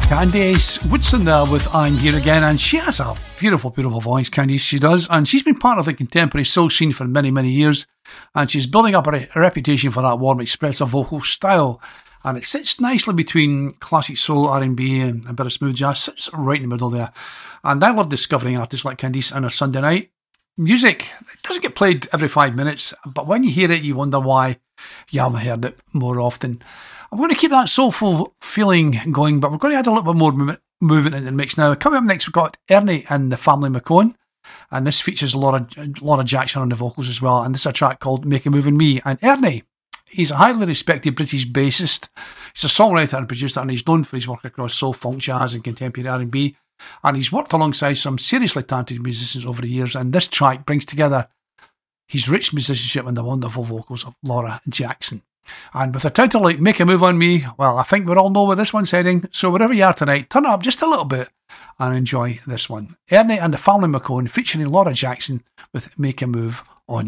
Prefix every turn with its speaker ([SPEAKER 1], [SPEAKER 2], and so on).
[SPEAKER 1] Candice Woodson there with I'm Here Again, and she has a beautiful, beautiful voice, Candice, she does, and she's been part of the contemporary soul scene for many, many years, and she's building up a reputation for that warm, expressive vocal style, and it sits nicely between classic soul, R&B, and a bit of smooth jazz. Sits right in the middle there, and I love discovering artists like Candice on a Sunday night. Music, it doesn't get played every 5 minutes, but when you hear it, you wonder why you haven't heard it more often. I'm going to keep that soulful feeling going, but we're going to add a little bit more movement into the mix now. Coming up next, we've got Ernie and the Family McCone, and this features Laura Jackson on the vocals as well, and this is a track called Make a Move on Me. And Ernie, he's a highly respected British bassist. He's a songwriter and producer, and he's known for his work across soul, funk, jazz and contemporary R&B, and he's worked alongside some seriously talented musicians over the years, and this track brings together his rich musicianship and the wonderful vocals of Laura Jackson. And with a title like Make a Move on Me, well, I think we all know where this one's heading. So wherever you are tonight, turn it up just a little bit and enjoy this one. Ernie and the Family McCone featuring Laura Jackson with Make a Move